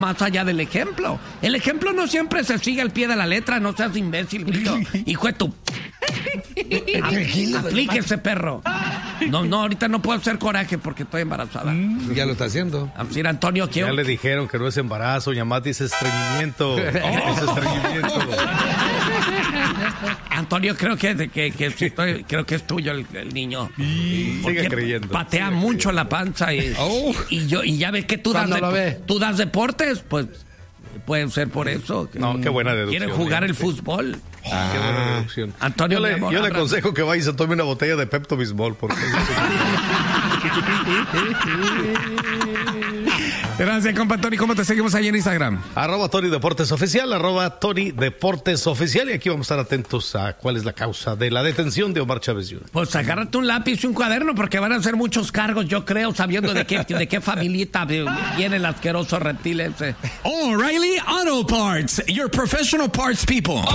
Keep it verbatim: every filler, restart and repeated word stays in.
más allá del ejemplo. El ejemplo no siempre se sigue al pie de la letra, no seas imbécil, grito. Hijo de tu... Aplíquese, perro. No, no, ahorita no puedo hacer coraje porque estoy embarazada. Mm, ya lo está haciendo. Decir, Antonio, quiero... Ya le dijeron que no es embarazo, Yamati, es estreñimiento. Es estreñimiento. Antonio, creo que, que, que, que estoy, creo que es tuyo el, el niño. Sigue creyendo. Patea sigue mucho creyendo. la panza y, Oh. y, y yo y ya ves que tú das, Cuando lo de, ve. tú das deportes, pues puede ser por eso. Que No, qué buena deducción. quiere jugar el sí. fútbol. Ah, qué buena deducción. Antonio, yo le, mi amor, yo le abra- aconsejo que vaya y se tome una botella de Pepto-Bismol porque Gracias, compa Tony. ¿Cómo te seguimos ahí en Instagram? arroba Tony Deportes Oficial, arroba Tony Deportes Oficial, y aquí vamos a estar atentos a cuál es la causa de la detención de Omar Chávez junior Pues agárrate un lápiz y un cuaderno porque van a ser muchos cargos, yo creo, sabiendo de qué, de qué familita viene el asqueroso reptil ese. O'Reilly Auto Parts, your professional parts people.